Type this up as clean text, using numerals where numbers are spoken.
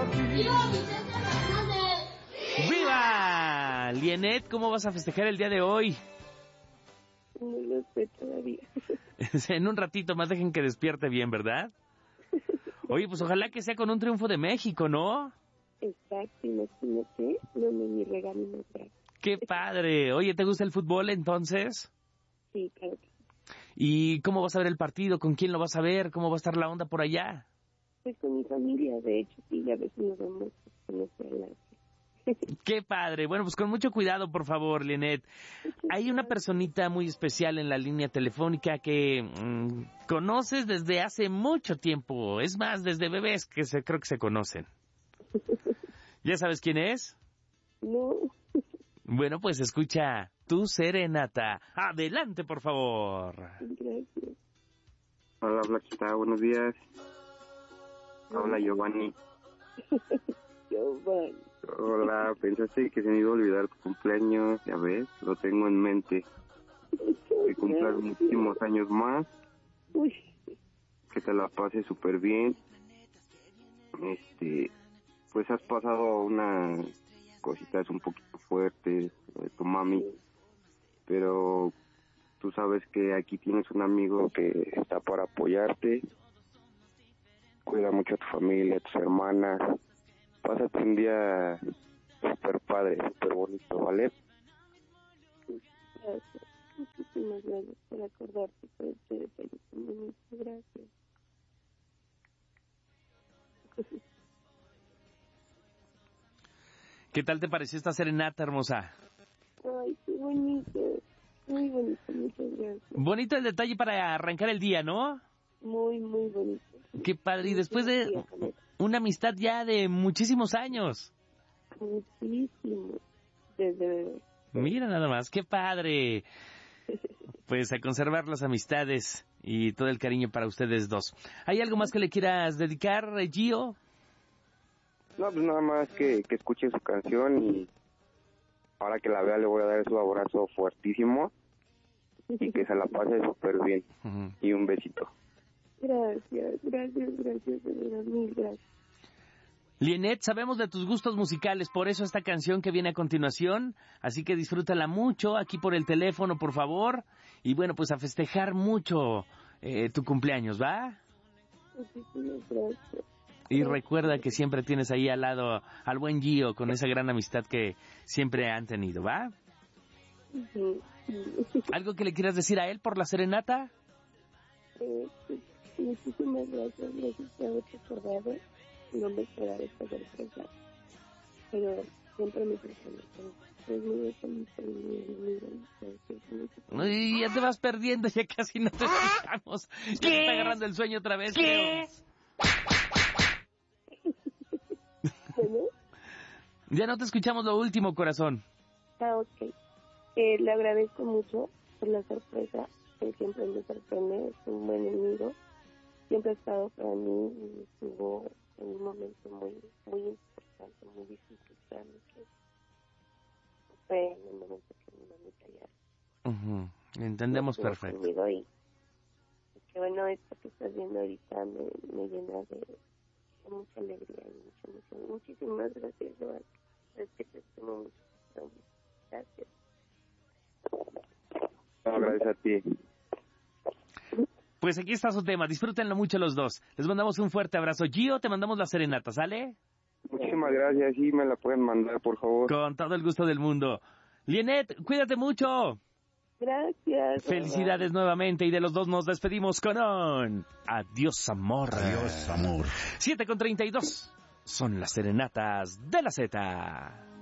¡Viva Vicente Fernández! ¡Viva! Lienet, ¿cómo vas a festejar el día de hoy? No lo sé todavía. En un ratito más dejen que despierte bien, ¿verdad? Oye, pues ojalá que sea con un triunfo de México, ¿no? Exacto, imagínate, no me regalo más grande. ¡Qué padre! Oye, ¿te gusta el fútbol entonces? Sí, claro que sí. ¿Y cómo vas a ver el partido? ¿Con quién lo vas a ver? ¿Cómo va a estar la onda por allá? Pues con mi familia, de hecho, sí, a veces nos vemos con nuestra enlace. ¡Qué padre! Bueno, pues con mucho cuidado, por favor, Lienet. Hay una personita muy especial en la línea telefónica que conoces desde hace mucho tiempo. Es más, desde bebés que creo que se conocen. ¿Ya sabes quién es? No. Bueno, pues escucha tu serenata. Adelante, por favor. Gracias. Hola, Blanquita, buenos días. Hola, Giovanni. Giovanni. Hola, pensaste que se me iba a olvidar tu cumpleaños, ya ves, lo tengo en mente. Que cumplas muchísimos años más, Uy. que te la pases súper bien. Pues has pasado unas cositas un poquito fuertes de tu mami, pero tú sabes que aquí tienes un amigo que está para apoyarte. Cuida mucho a tu familia, a tus hermanas. Pásate un día súper padre, súper bonito, ¿vale? Gracias. Muchísimas gracias por acordarte por este detalle tan bonito. Gracias. ¿Qué tal te pareció esta serenata, hermosa? Ay, qué bonito. Muy bonito, muchas gracias. Bonito el detalle para arrancar el día, ¿no? Muy, muy bonito. Qué padre. Y después de una amistad ya de muchísimos años. Muchísimo. Desde bebé. Mira nada más, qué padre. Pues a conservar las amistades y todo el cariño para ustedes dos. ¿Hay algo más que le quieras dedicar, Gio? No, pues nada más que escuche su canción y ahora que la vea le voy a dar su abrazo fuertísimo y que se la pase súper bien. Uh-huh. Y un besito. Gracias, de verdad, mil gracias. Lienet, sabemos de tus gustos musicales, por eso esta canción que viene a continuación, así que disfrútala mucho aquí por el teléfono, por favor, y bueno, pues a festejar mucho tu cumpleaños, ¿va? Muchísimas gracias. Y recuerda que siempre tienes ahí al lado al buen Gio con esa gran amistad que siempre han tenido, ¿va? Sí. ¿Algo que le quieras decir a él por la serenata? Pues, muchísimas gracias por haberte acordado. No me esperaba esta sorpresa, pero siempre me presioné. Es muy bonito. Y ya te vas perdiendo, ya casi no te escuchamos. Ya te está agarrando el sueño otra vez, creo. ¿Bueno? Ya no te escuchamos lo último, corazón. Ok. Le agradezco mucho por la sorpresa, que siempre me sorprende, es un buen amigo. Siempre ha estado para mí y estuvo en un momento muy, muy importante, muy difícil para mí, que fue en el momento que mi mamita ya... Entendemos perfecto. Y que bueno, esto que estás viendo ahorita me llena de mucha alegría y mucha emoción. Muchísimas gracias, Joan. Es que te estimo mucho. Gracias. No, gracias a ti. Pues aquí está su tema, disfrútenlo mucho los dos. Les mandamos un fuerte abrazo. Gio, te mandamos la serenata, ¿sale? Muchísimas gracias, sí, me la pueden mandar, por favor. Con todo el gusto del mundo. Lienet, cuídate mucho. Gracias. Felicidades nuevamente y de los dos nos despedimos con un adiós amor. Adiós amor. 7:32 son las serenatas de la Z.